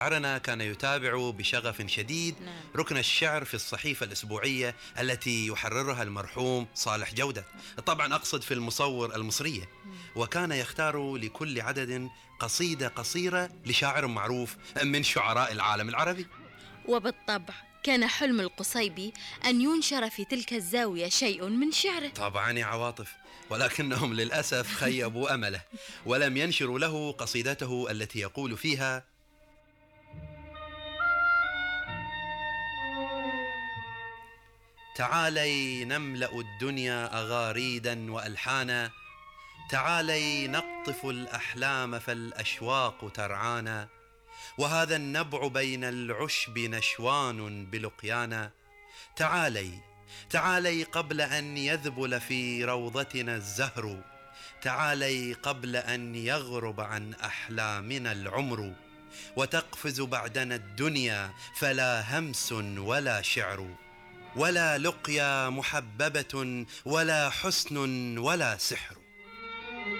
شاعرنا كان يتابع بشغف شديد نعم. ركن الشعر في الصحيفة الأسبوعية التي يحررها المرحوم صالح جودة، طبعا أقصد في المصور المصرية، وكان يختار لكل عدد قصيدة قصيرة لشاعر معروف من شعراء العالم العربي. وبالطبع كان حلم القصيبي أن ينشر في تلك الزاوية شيء من شعره. طبعا يا عواطف، ولكنهم للأسف خيبوا أمله ولم ينشروا له قصيدته التي يقول فيها: تعالي نملأ الدنيا أغاريدا وألحانا، تعالي نقطف الأحلام فالأشواق ترعانا، وهذا النبع بين العشب نشوان بلقيانا. تعالي تعالي قبل أن يذبل في روضتنا الزهر، تعالي قبل أن يغرب عن أحلامنا العمر، وتقفز بعدنا الدنيا فلا همس ولا شعر، ولا لقيا محببة ولا حسن ولا سحر.